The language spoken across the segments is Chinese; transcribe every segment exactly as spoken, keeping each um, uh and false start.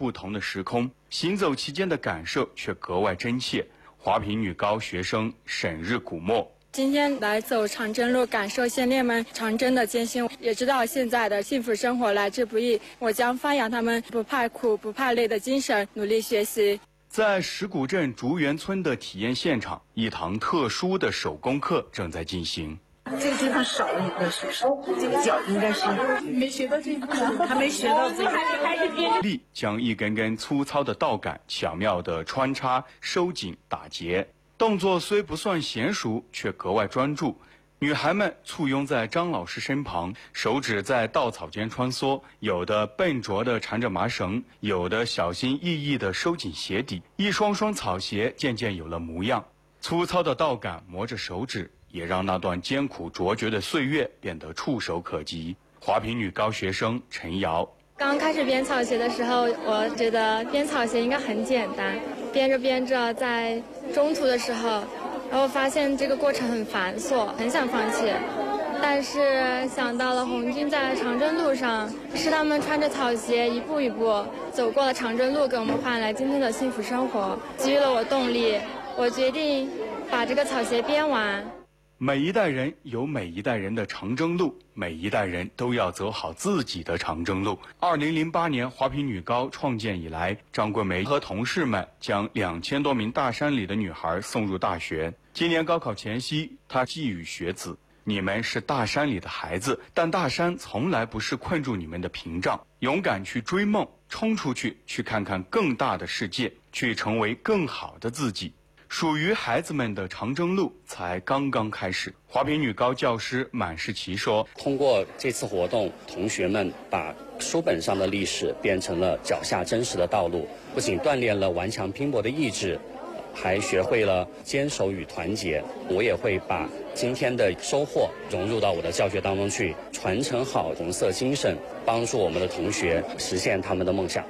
不同的时空，行走其间的感受却格外真切。华坪女高学生沈日古墨。 今天来走长征路，感受先烈们长征的艰辛，也知道现在的幸福生活来之不易。我将发扬他们不怕苦、不怕累的精神，努力学习。 在石鼓镇竹园村的体验现场，一堂特殊的手工课正在进行。 这个地方少了一个手手，这个脚应该是没学到这个，还没学到这个，还是编。 力将一根根粗糙的稻杆巧妙地穿插、收紧、打结。动作虽不算娴熟，却格外专注。女孩们簇拥在张老师身旁，手指在稻草间穿梭，有的笨拙地缠着麻绳，有的小心翼翼地收紧鞋底。一双双草鞋渐渐有了模样，粗糙的稻杆磨着手指，也让那段艰苦卓绝的岁月变得触手可及。华坪女高学生陈瑶。 刚开始编草鞋的时候，我觉得编草鞋应该很简单，编着编着，在中途的时候，然后发现这个过程很繁琐，很想放弃。但是想到了红军在长征路上，是他们穿着草鞋一步一步走过了长征路，给我们换来今天的幸福生活，给予了我动力。我决定把这个草鞋编完。 每一代人有每一代人的长征路，每一代人都要走好自己的长征路。二零零八年华坪女高创建以来，张桂梅和同事们将两千多名大山里的女孩送入大学。今年高考前夕，她寄语学子：你们是大山里的孩子，但大山从来不是困住你们的屏障。勇敢去追梦，冲出去，去看看更大的世界，去成为更好的自己。属于孩子们的长征路才刚刚开始。华坪女高教师满世奇说： 通过这次活动，同学们把书本上的历史变成了脚下真实的道路，不仅锻炼了顽强拼搏的意志，还学会了坚守与团结。我也会把今天的收获融入到我的教学当中去，传承好红色精神，帮助我们的同学实现他们的梦想。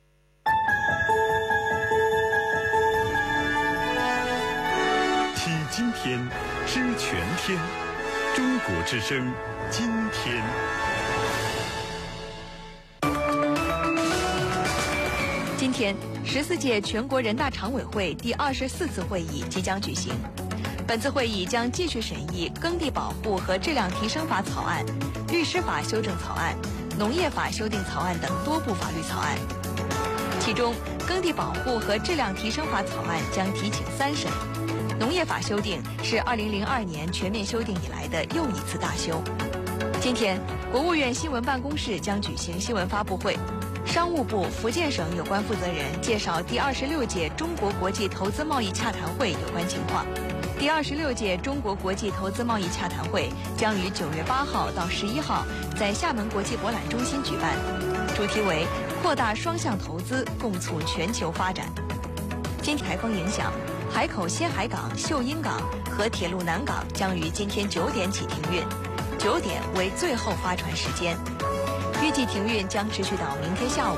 今天知全天，中国之声今天。 今天，十四届全国人大常委会第二十四次会议即将举行。本次会议将继续审议《耕地保护和质量提升法》草案、律师法修正草案、农业法修订草案等多部法律草案。其中，《耕地保护和质量提升法》草案将提请三审。农业法修订是二零零二年全面修订以来的又一次大修。今天，国务院新闻办公室将举行新闻发布会，商务部、福建省有关负责人介绍第二十六届中国国际投资贸易洽谈会有关情况。第二十六届中国国际投资贸易洽谈会将于九月八号到十一号在厦门国际博览中心举办，主题为扩大双向投资，共促全球发展。经台风影响，海口仙海港、秀英港和铁路南港将于今天九点起停运，九点为最后发船时间，预计停运将持续到明天下午。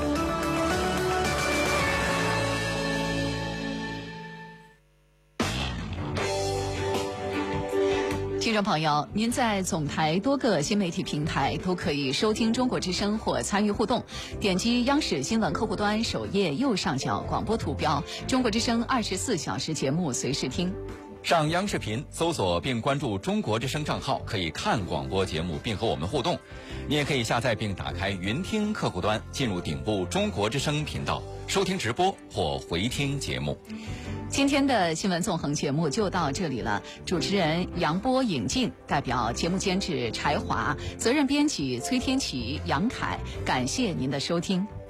听众朋友，您在总台多个新媒体平台都可以收听中国之声或参与互动，点击央视新闻客户端首页右上角广播图标，中国之声二十四小时节目随时听。 上央视频搜索并关注中国之声账号，可以看广播节目并和我们互动。你也可以下载并打开云听客户端，进入顶部中国之声频道，收听直播或回听节目。 今天的新闻纵横节目就到这里了，主持人杨波、尹静，代表节目监制柴华，责任编辑崔天琪、杨凯，感谢您的收听。